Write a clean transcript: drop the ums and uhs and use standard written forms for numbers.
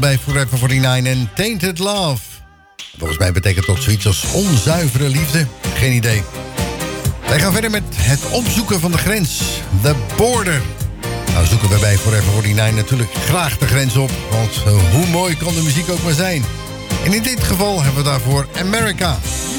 Bij Forever 49 en Tainted Love. Volgens mij betekent dat zoiets als onzuivere liefde. Geen idee. Wij gaan verder met het opzoeken van de grens. The border. Nou zoeken we bij Forever 49 natuurlijk graag de grens op. Want hoe mooi kan de muziek ook maar zijn. En in dit geval hebben we daarvoor America.